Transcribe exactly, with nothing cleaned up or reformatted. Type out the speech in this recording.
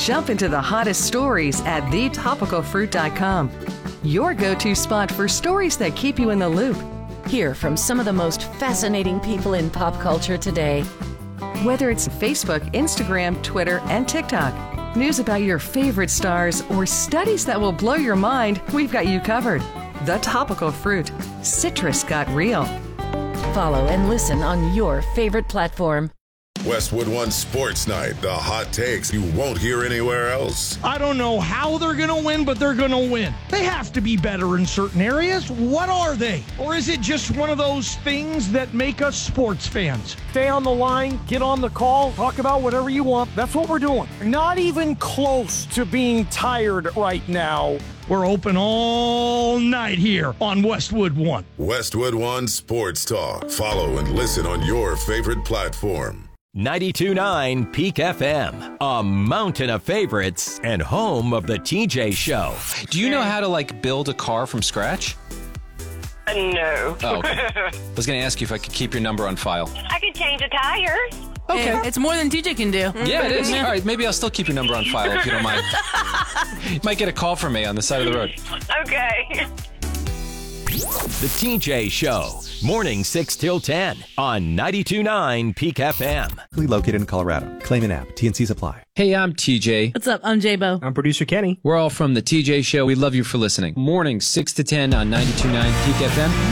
Jump into the hottest stories at the topical fruit dot com. Your go-to spot for stories that keep you in the loop. Hear from some of the most fascinating people in pop culture today. Whether it's Facebook, Instagram, Twitter, and TikTok, news about your favorite stars, or studies that will blow your mind, we've got you covered. The Topical Fruit. Citrus got real. Follow and listen on your favorite platform. Westwood One Sports Night. The hot takes you won't hear anywhere else. I don't know how they're going to win, but they're going to win. They have to be better in certain areas. What are they? Or is it just one of those things that make us sports fans? Stay on the line, get on the call, talk about whatever you want. That's what we're doing. Not even close to being tired right now. We're open all night here on Westwood One. Westwood One Sports Talk. Follow and listen on your favorite platform. ninety-two point nine Peak F M, a mountain of favorites and home of the T J Show. Do you know how to, like, build a car from scratch? Uh, no. Oh, okay. I was going to ask you if I could keep your number on file. I could change a tire. Okay. It's more than T J can do. Yeah, it is. All right, maybe I'll still keep your number on file if you don't mind. You might get a call from me on the side of the road. Okay. The T J Show, morning six till ten on ninety-two point nine Peak F M. Located in Colorado. Claim an app. T N Cs apply. Hey, I'm T J. What's up? I'm J-Bo. I'm producer Kenny. We're all from the T J Show. We love you for listening. Morning six to ten on ninety-two point nine Peak F M.